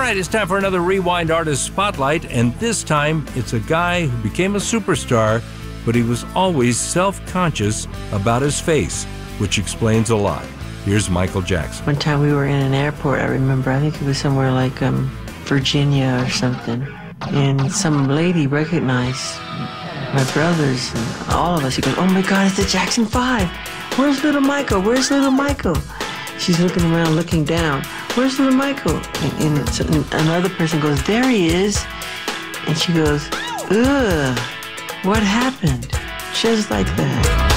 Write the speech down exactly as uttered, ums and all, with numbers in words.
right, it's time for another Rewind Artist Spotlight, and this time it's a guy who became a superstar, but he was always self-conscious about his face, which explains a lot. Here's Michael Jackson. One time we were in an airport, I remember, I think it was somewhere like um, Virginia or something, and some lady recognized my brothers and all of us. She goes, "Oh my God, it's the Jackson Five. Where's little Michael? Where's little Michael?" She's looking around, looking down. "Where's little Michael?" And, and, so, and another person goes, "There he is." And she goes, "Ugh, what happened?" Just like that.